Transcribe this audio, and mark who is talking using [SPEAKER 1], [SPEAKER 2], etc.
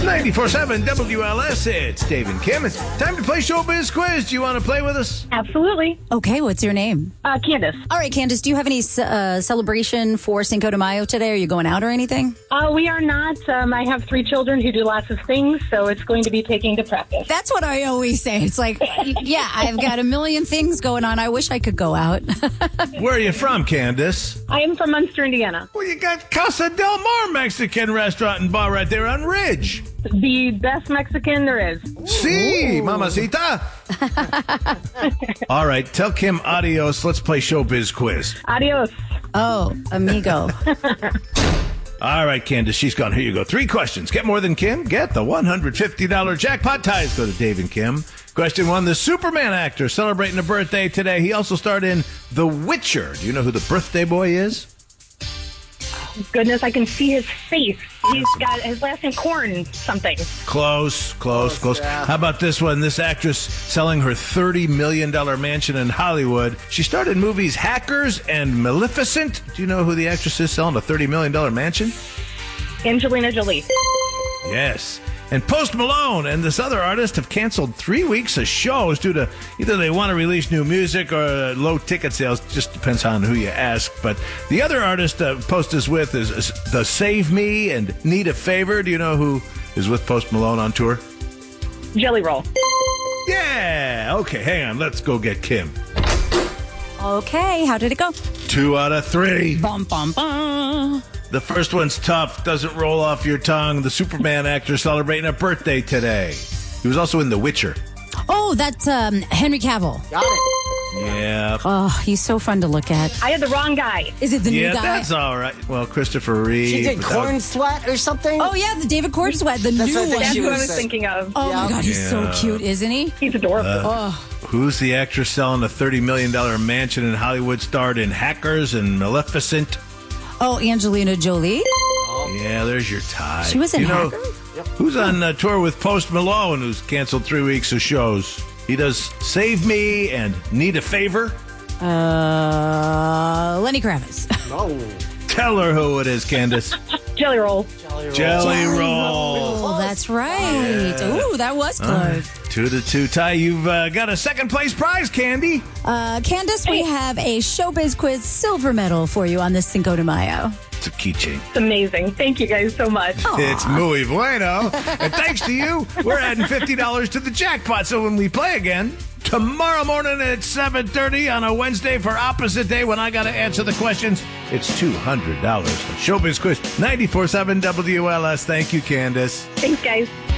[SPEAKER 1] 94.7 WLS, it's Dave and Kim. It's time to play Showbiz Quiz. Do you want to play with us?
[SPEAKER 2] Absolutely.
[SPEAKER 3] Okay, what's your name?
[SPEAKER 2] Candace.
[SPEAKER 3] All right, Candace, do you have any celebration for Cinco de Mayo today? Are you going out or anything?
[SPEAKER 2] We are not. I have 3 children who do lots of things, so it's going to be taking to practice.
[SPEAKER 3] That's what I always say. It's like, yeah, I've got a million things going on. I wish I could go out.
[SPEAKER 1] Where are you from, Candace?
[SPEAKER 2] I am from Munster, Indiana.
[SPEAKER 1] Well, you got Casa del Mar Mexican restaurant and bar right there on Ridge.
[SPEAKER 2] The best Mexican there is.
[SPEAKER 1] Si, mamacita. All right, tell Kim adios. Let's play Showbiz Quiz.
[SPEAKER 2] Adios.
[SPEAKER 3] Oh, amigo.
[SPEAKER 1] All right, Candace, she's gone. Here you go. 3 questions. Get more than Kim? Get the $150 jackpot. Ties go to Dave and Kim. Question 1, the Superman actor celebrating a birthday today. He also starred in The Witcher. Do you know who the birthday boy is?
[SPEAKER 2] Goodness, I can see his face. He's got his last name Corn something.
[SPEAKER 1] Close. Yeah. How about this one? This actress selling her $30 million mansion in Hollywood. She starred in movies Hackers and Maleficent. Do you know who the actress is selling a $30 million mansion?
[SPEAKER 2] Angelina Jolie.
[SPEAKER 1] Yes. And Post Malone and this other artist have canceled 3 weeks of shows due to either they want to release new music or low ticket sales. Just depends on who you ask. But the other artist Post is with is the Save Me and Need a Favor. Do you know who is with Post Malone on tour?
[SPEAKER 2] Jelly Roll.
[SPEAKER 1] Yeah. Okay, hang on. Let's go get Kim.
[SPEAKER 3] Okay, how did it go?
[SPEAKER 1] 2 out of 3.
[SPEAKER 3] Bum, bum, bum.
[SPEAKER 1] The first one's tough, doesn't roll off your tongue. The Superman actor celebrating a birthday today. He was also in The Witcher.
[SPEAKER 3] Oh, that's Henry Cavill.
[SPEAKER 4] Got it.
[SPEAKER 1] Yeah.
[SPEAKER 3] Oh, he's so fun to look at.
[SPEAKER 2] I had the wrong guy.
[SPEAKER 3] Is it the new guy?
[SPEAKER 1] Yeah, that's all right. Well, Christopher Reeve.
[SPEAKER 4] She did Corn Sweat or something?
[SPEAKER 3] Oh, yeah, the David Corn Sweat, the
[SPEAKER 4] That's
[SPEAKER 3] new
[SPEAKER 4] what I think
[SPEAKER 3] one.
[SPEAKER 2] That's
[SPEAKER 4] she
[SPEAKER 2] what I
[SPEAKER 4] was
[SPEAKER 2] was
[SPEAKER 4] saying.
[SPEAKER 2] thinking of.
[SPEAKER 3] Oh, my God, he's so
[SPEAKER 1] Yeah.
[SPEAKER 3] cute, isn't he?
[SPEAKER 2] He's adorable.
[SPEAKER 1] Who's the actress selling a $30 million mansion in Hollywood, starred in Hackers and Maleficent?
[SPEAKER 3] Oh, Angelina Jolie.
[SPEAKER 1] Yeah, there's your tie.
[SPEAKER 3] She was in
[SPEAKER 1] you know,
[SPEAKER 3] Hackers?
[SPEAKER 1] Who's on tour with Post Malone, who's canceled 3 weeks of shows? He does Save Me and Need a Favor.
[SPEAKER 3] Lenny Kravitz.
[SPEAKER 4] No.
[SPEAKER 1] Tell her who it is, Candace.
[SPEAKER 2] Jelly Roll.
[SPEAKER 1] Jelly Roll.
[SPEAKER 3] Oh, that's right. Ooh, that was close.
[SPEAKER 1] 2-2 tie. You've got a second place prize, Candy.
[SPEAKER 3] Candace, we have a Showbiz Quiz silver medal for you on this Cinco de Mayo.
[SPEAKER 1] It's a keychain.
[SPEAKER 2] It's amazing. Thank you guys so much.
[SPEAKER 1] It's muy bueno. And thanks to you, we're adding $50 to the jackpot. So when we play again, tomorrow morning at 7:30 on a Wednesday for opposite day when I got to answer the questions, it's $200. Showbiz Quiz, 94.7 WLS. Thank you, Candace.
[SPEAKER 2] Thanks, guys.